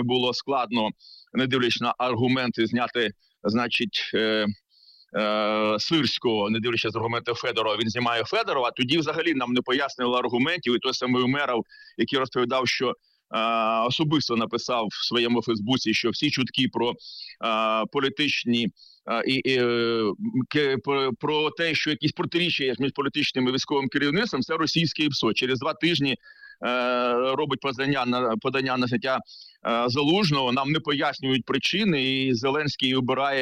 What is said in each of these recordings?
Німеччині було складно, не дивлячись на аргументи, зняти, значить, Сирського, не дивлячись з аргументи Федорова, він знімає Федорова, а тоді взагалі нам не пояснили аргументів, і той самий Умєров, який розповідав, що особисто написав в своєму Фейсбуці, що всі чутки про політичні про те, що якісь протиріччя між політичним і військовим керівництвом, це російське ІПСО. Через 2 тижні робить подання на зняття Залужного, нам не пояснюють причини, і Зеленський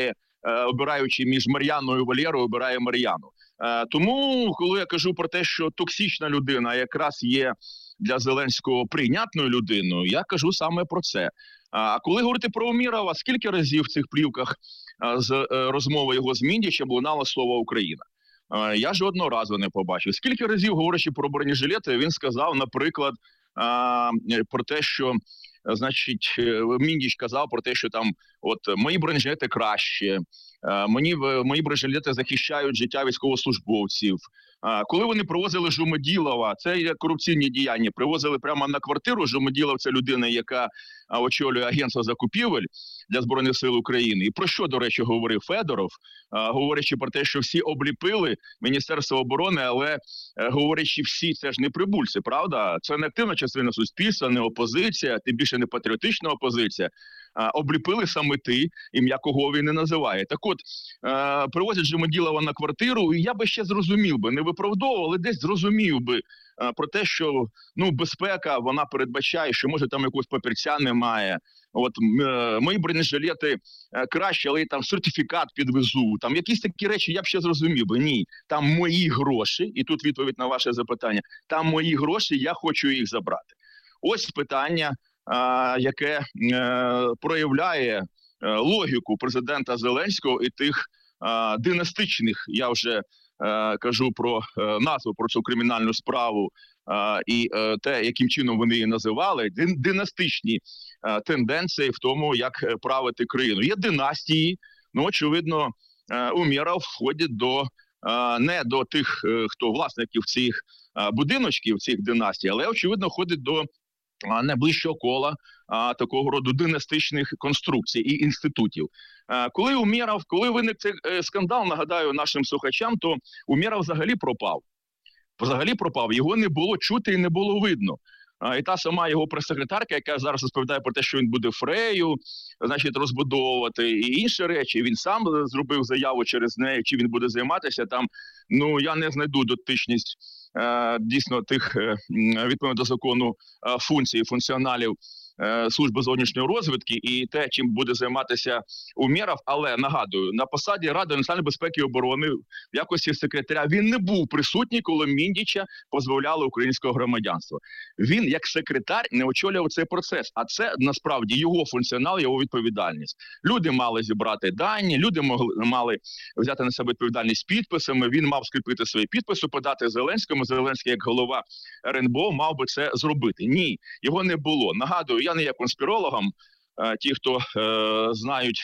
обираючи між Мар'яною і Валерою, обирає Мар'яну. Тому, коли я кажу про те, що токсична людина якраз є для Зеленського прийнятною людиною, я кажу саме про це. А коли говорити про Умєрова, скільки разів в цих плівках з розмови його з Міндічем лунало слово «Україна»? Я жодного разу не побачив. Скільки разів, говорячи про бронежилети, він сказав, наприклад, про те, що, значить, Міндіч казав про те, що там, от, мої бронежилети краще, мої бронежилети захищають життя військовослужбовців. Коли вони привозили Жумеділова, це є корупційні діяння, привозили прямо на квартиру. Жумеділов – це людина, яка очолює агентство закупівель для Збройних сил України. І про що, до речі, говорив Федоров, говорячи про те, що всі обліпили Міністерство оборони, але говорячи всі, це ж не прибульці, правда? Це не активна частина суспільства, не опозиція, тим більше не патріотична опозиція. Обліпили саме ти, ім'я кого він не називає. Так от, привозять Жумеділова на квартиру, і я би ще зрозумів би, не виправдовував, але десь зрозумів би про те, що безпека, вона передбачає, що може там якогось папірця немає. От мої бронежилети краще, але там сертифікат підвезу. Там якісь такі речі я б ще зрозумів би. Ні, там мої гроші, і тут відповідь на ваше запитання, там мої гроші, я хочу їх забрати. Ось питання, яке проявляє логіку президента Зеленського і тих династичних, я вже кажу про назву, про цю кримінальну справу і те, яким чином вони її називали, династичні тенденції в тому, як правити країну. Є династії, очевидно, Умєров входить не до тих, хто власників цих будиночків, цих династій, але, очевидно, входить до найближчого кола такого роду династичних конструкцій і інститутів. Коли виник цей скандал, нагадаю нашим слухачам, то Умєров взагалі пропав. Взагалі пропав. Його не було чути і не було видно. І та сама його прес-секретарка, яка зараз розповідає про те, що він буде Фрею, значить, розбудовувати і інші речі. Він сам зробив заяву через неї, чи він буде займатися там. Я не знайду дотичність дійсно тих, відповідно до закону, функцій, функціоналів Служби зовнішньої розвідки і те, чим буде займатися Умєров. Але, нагадую, на посаді Ради національної безпеки і оборони в якості секретаря він не був присутній, коли Міндіча позбавляли українського громадянства. Він, як секретар, не очолював цей процес, а це, насправді, його функціонал, його відповідальність. Люди мали зібрати дані, люди мали взяти на себе відповідальність підписами, він мав скріпити свої підписи, подати Зеленському, Зеленський, як голова РНБО, мав би це зробити. Ні, його не було. Нагадую, я не є конспірологом, ті, хто знають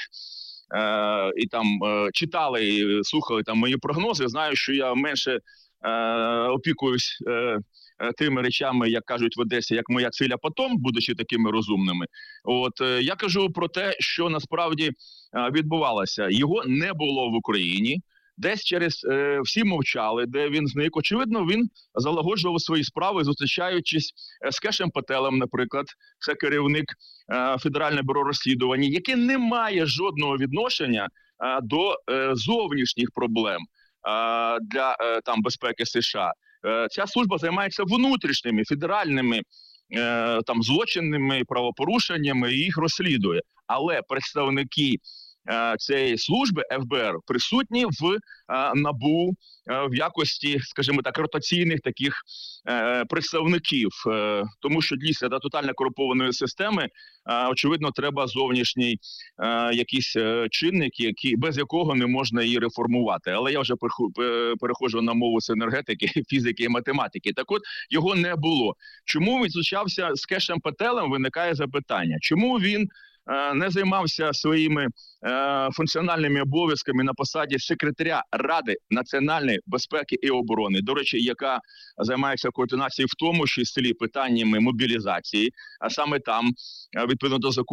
і там читали, і слухали там мої прогнози, знають, що я менше опікуюсь тими речами, як кажуть в Одесі, як моя циля потом, будучи такими розумними. От я кажу про те, що насправді відбувалося. Його не було в Україні. Десь через всі мовчали, де він зник. Очевидно, він залагоджував свої справи, зустрічаючись з Кешем Пателем, наприклад, це керівник Федерального бюро розслідувань, яке не має жодного відношення до зовнішніх проблем для безпеки США. Ця служба займається внутрішніми, федеральними злочинними правопорушеннями і їх розслідує. Але представники цієї служби ФБР присутні в НАБУ в якості, скажімо так, ротаційних таких представників. Тому що дійсно до тотально корумпованої системи, очевидно, треба зовнішній якийсь чинник, без якого не можна її реформувати. Але я вже переходжу на мову з енергетики, фізики і математики. Так от, його не було. Чому він зустрічався з Кешем Пателем, виникає запитання. Чому він не займався своїми функціональними обов'язками на посаді секретаря Ради національної безпеки і оборони, до речі, яка займається координацією в тому числі питаннями мобілізації, а саме там, відповідно до закону,